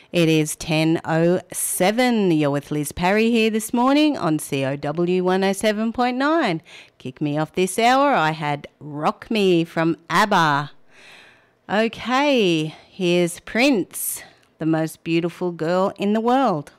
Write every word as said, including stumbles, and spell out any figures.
It is ten oh seven. You're with Liz Parry here this morning on C O W one oh seven point nine. Kick me off this hour, I had Rock Me from ABBA. Okay, here's Prince, the most beautiful girl in the world.